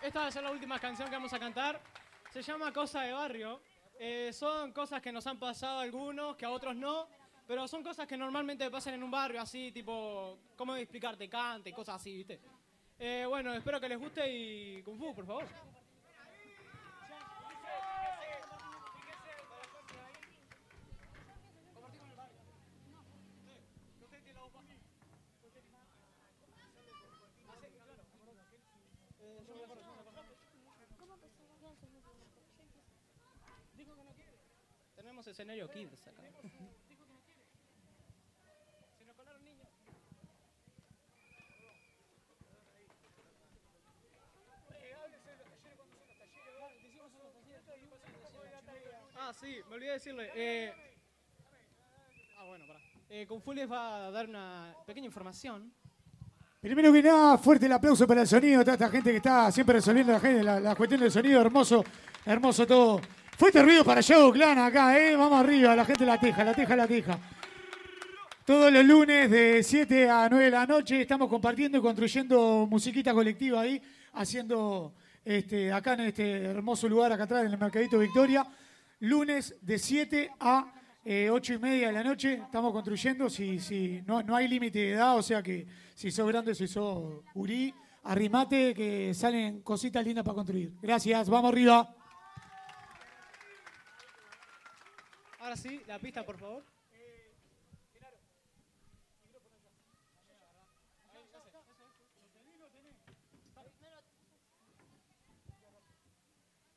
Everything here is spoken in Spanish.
esta va a ser la última canción que vamos a cantar. Se llama Cosa de Barrio. Son cosas que nos han pasado a algunos, que a otros no. Pero son cosas que normalmente pasan en un barrio, así, tipo, ¿cómo explicarte? Cante, cosas así, ¿viste? Bueno, espero que les guste y Kung Fu, por favor. Tenemos escenario Kids acá. Se nos colaron niños. Ah, sí, me olvidé decirle. Bueno, pará. Kung Fu les va a dar una pequeña información. Primero que nada, fuerte el aplauso para el sonido, toda esta gente que está siempre resolviendo la cuestión del sonido, hermoso, hermoso todo. Fuerte ruido para Yago Clan acá, vamos arriba, la gente la teja. Todos los lunes de 7 a 9 de la noche estamos compartiendo y construyendo musiquita colectiva ahí, haciendo acá en este hermoso lugar acá atrás, en el Mercadito Victoria. Lunes de 7 a 8 y media de la noche estamos construyendo, no hay límite de edad, o sea que si sos grande, si sos gurí, arrimate que salen cositas lindas para construir. Gracias, vamos arriba. Ahora sí, la pista, por favor.